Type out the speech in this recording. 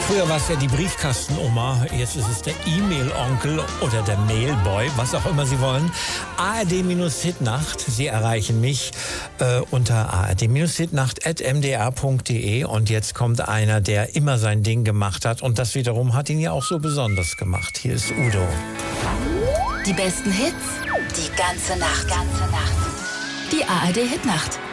Früher war es ja die Briefkastenoma, jetzt ist es der E-Mail-Onkel oder der Mailboy, was auch immer Sie wollen. ARD-Hitnacht, Sie erreichen mich unter ard-hitnacht@mdr.de und jetzt kommt einer, der immer sein Ding gemacht hat und das wiederum hat ihn ja auch so besonders gemacht. Hier ist Udo. Die besten Hits, die ganze Nacht. Die ARD-Hitnacht.